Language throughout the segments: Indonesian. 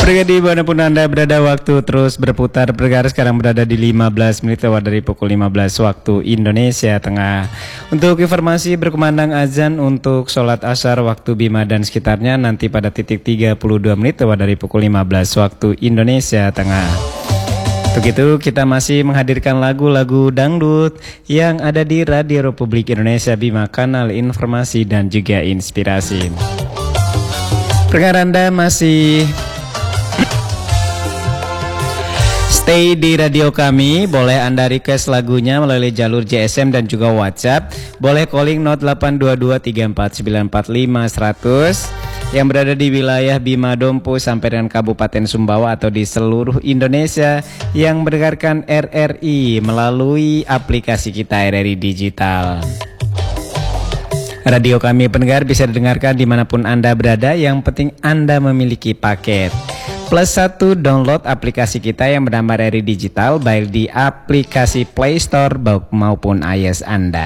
Pribadi dimanapun Anda berada, waktu terus berputar bergaris. Sekarang berada di 15 menit lewat dari pukul 15 waktu Indonesia Tengah. Untuk informasi berkumandang azan untuk sholat asar waktu Bima dan sekitarnya nanti pada titik 32 menit lewat dari pukul 15 waktu Indonesia Tengah. Untuk itu kita masih menghadirkan lagu-lagu dangdut yang ada di Radio Republik Indonesia Bima, kanal informasi dan juga inspirasi. Pendengar Anda masih stay di radio kami. Boleh Anda request lagunya melalui jalur GSM dan juga WhatsApp. Boleh calling 082234945100 yang berada di wilayah Bima Dompu sampai dengan Kabupaten Sumbawa atau di seluruh Indonesia yang mendengarkan RRI melalui aplikasi kita RRI Digital. Radio kami pendengar bisa didengarkan dimanapun Anda berada, yang penting Anda memiliki paket. Plus 1, download aplikasi kita yang bernama RRI Digital baik di aplikasi Play Store maupun iOS Anda.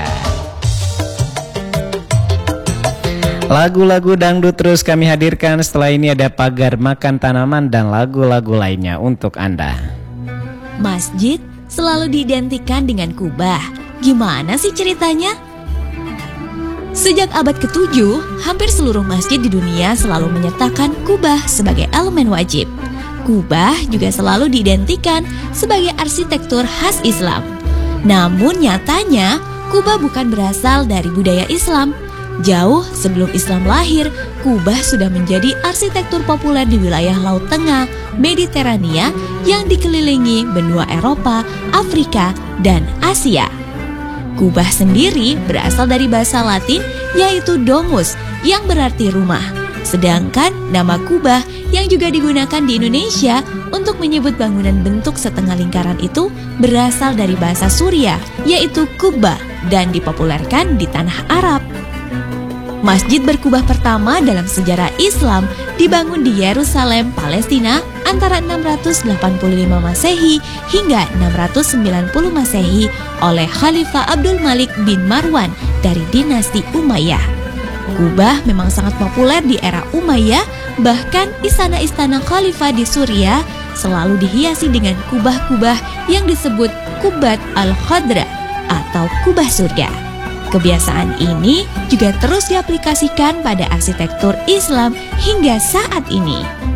Lagu-lagu dangdut terus kami hadirkan. Setelah ini ada Pagar Makan Tanaman dan lagu-lagu lainnya untuk Anda. Masjid selalu diidentikan dengan kubah. Gimana sih ceritanya? Sejak abad ke-7, hampir seluruh masjid di dunia selalu menyertakan kubah sebagai elemen wajib. Kubah juga selalu diidentikan sebagai arsitektur khas Islam. Namun nyatanya, kubah bukan berasal dari budaya Islam. Jauh sebelum Islam lahir, kubah sudah menjadi arsitektur populer di wilayah Laut Tengah, Mediterania yang dikelilingi benua Eropa, Afrika, dan Asia. Kubah sendiri berasal dari bahasa Latin yaitu domus yang berarti rumah. Sedangkan nama kubah yang juga digunakan di Indonesia untuk menyebut bangunan bentuk setengah lingkaran itu berasal dari bahasa Suriah yaitu kubah dan dipopulerkan di tanah Arab. Masjid berkubah pertama dalam sejarah Islam dibangun di Yerusalem, Palestina antara 685 Masehi hingga 690 Masehi oleh Khalifah Abdul Malik bin Marwan dari dinasti Umayyah. Kubah memang sangat populer di era Umayyah, bahkan istana-istana khalifah di Suriah selalu dihiasi dengan kubah-kubah yang disebut Qubat al-Khadra atau kubah surga. Kebiasaan ini juga terus diaplikasikan pada arsitektur Islam hingga saat ini.